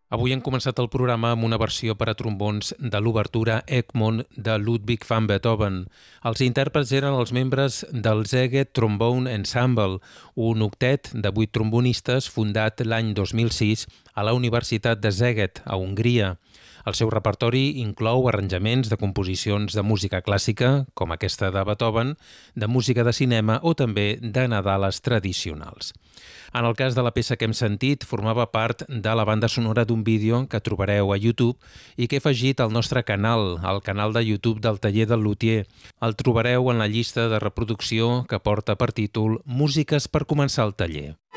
Avui hem començat el programa amb una versió per a trombons de l'obertura Egmont de Ludwig van Beethoven. Els intèrprets eren els membres del Szeged Trombone Ensemble, un octet de 8 trombonistes fundat l'any 2006 a la Universitat de Szeged, a Hongria. El seu repertori inclou arranjaments de composicions de música clàssica, com aquesta de Beethoven, de música de cinema o també de nadales tradicionals. En el cas de la peça que hem sentit, formava part de la banda sonora d'un vídeo que trobareu a YouTube i que he afegit al nostre canal, al canal de YouTube del Taller del Luthier. El trobareu en la llista de reproducció que porta per títol Músiques per començar el taller.